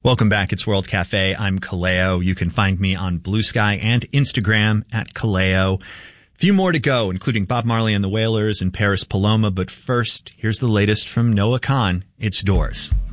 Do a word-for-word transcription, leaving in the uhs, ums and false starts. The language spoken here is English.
Welcome back. It's World Cafe. I'm Kaleo. You can find me on Blue Sky and Instagram at Kaleo. Few more to go, including Bob Marley and the Wailers and Paris Paloma. But first, here's the latest from Noah Kahan. It's Doors.